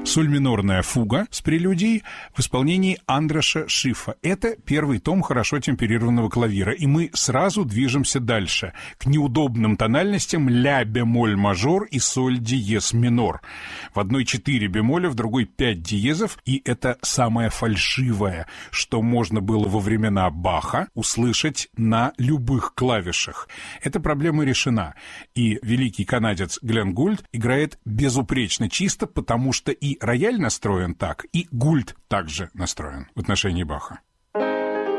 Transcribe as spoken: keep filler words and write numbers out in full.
Соль минорная фуга с прелюдией в исполнении Андраша Шифа. Это первый том хорошо темперированного клавира. И мы сразу движемся дальше, к неудобным тональностям ля бемоль мажор и соль диез минор. В одной четыре бемоля, в другой пять диезов. И это самое фальшивое, что можно было во времена Баха услышать на любых клавишах. Эта проблема решена. И великий канадец Глен Гульд играет безупречно чисто, потому что и рояль настроен так, и Гульд также настроен в отношении Баха.